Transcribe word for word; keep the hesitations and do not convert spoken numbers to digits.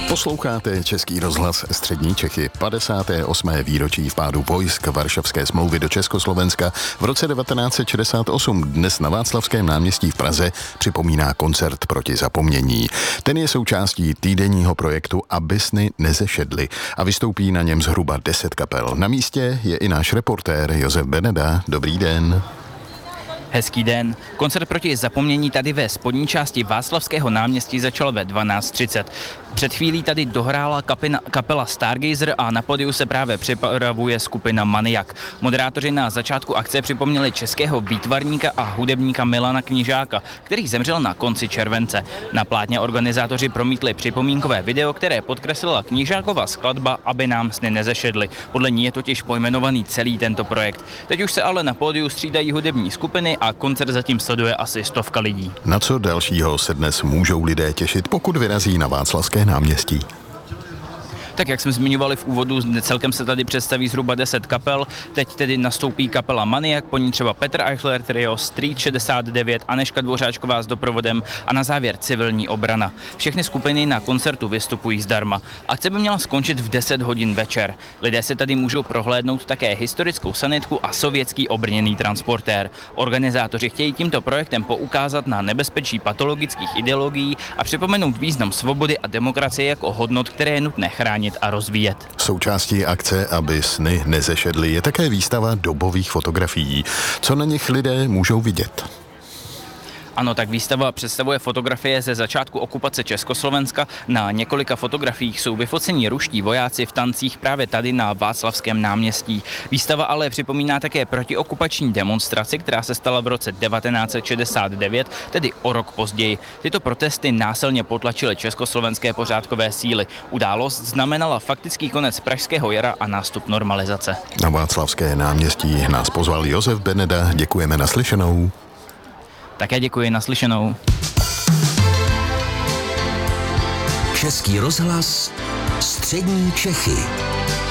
Posloucháte Český rozhlas Střední Čechy. padesáté osmé výročí vpádu vojsk Varšavské smlouvy do Československa v roce devatenáct set šedesát osm dnes na Václavském náměstí v Praze připomíná koncert proti zapomnění. Ten je součástí týdenního projektu Aby sny nezešedly a vystoupí na něm zhruba deset kapel. Na místě je i náš reportér Josef Beneda. Dobrý den. Hezký den. Koncert proti zapomnění tady ve spodní části Václavského náměstí začal ve dvanáct třicet. Před chvílí tady dohrála kapina, kapela Stargazer a na podiu se právě připravuje skupina Maniak. Moderátoři na začátku akce připomněli českého výtvarníka a hudebníka Milana Knížáka, který zemřel na konci července. Na plátně organizátoři promítli připomínkové video, které podkreslila Knížákova skladba Aby nám sny nezešedly. Podle ní je totiž pojmenovaný celý tento projekt. Teď už se ale na pódiu střídají hudební skupiny a koncert zatím sleduje asi stovka lidí. Na co dalšího se dnes můžou lidé těšit, pokud vyrazí na Václavské náměstí? Tak jak jsme zmiňovali v úvodu, celkem se tady představí zhruba deset kapel. Teď tedy nastoupí kapela Maniak, po ní třeba Petr Eichler Trio, Street šedesát devět, Anežka Dvořáčková s doprovodem a na závěr Civilní obrana. Všechny skupiny na koncertu vystupují zdarma. Akce by měla skončit v deset hodin večer. Lidé se tady můžou prohlédnout také historickou sanitku a sovětský obrněný transportér. Organizátoři chtějí tímto projektem poukázat na nebezpečí patologických ideologií a připomenout význam svobody a demokracie jako hodnot, které je nutné chránit a rozvíjet. Součástí akce Aby sny nezešedly je také výstava dobových fotografií. Co na nich lidé můžou vidět? Ano, tak výstava představuje fotografie ze začátku okupace Československa. Na několika fotografiích jsou vyfocení ruští vojáci v tancích právě tady na Václavském náměstí. Výstava ale připomíná také protiokupační demonstraci, která se stala v roce devatenáct set šedesát devět, tedy o rok později. Tyto protesty násilně potlačily československé pořádkové síly. Událost znamenala faktický konec pražského jara a nástup normalizace. Na Václavské náměstí nás pozval Josef Beneda. Děkujeme, naslyšenou. Také děkuji, naslyšenou. Český rozhlas Střední Čechy.